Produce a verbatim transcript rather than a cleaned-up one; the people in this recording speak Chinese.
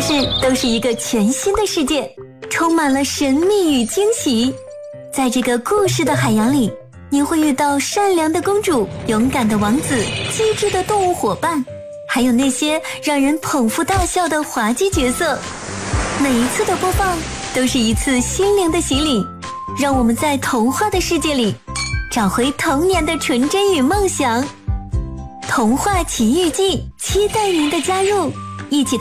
事都是一个全新的世界，充满了神秘与惊喜。在这个故事的海洋里，你会遇到善良的公主、勇敢的王子、机智的动物伙伴，还有那些让人捧腹大笑的滑稽角色。每一次的播放都是一次心灵的洗礼，让我们在童话的世界里找回童年的纯真与梦想。童话奇遇记，期待您的加入，一起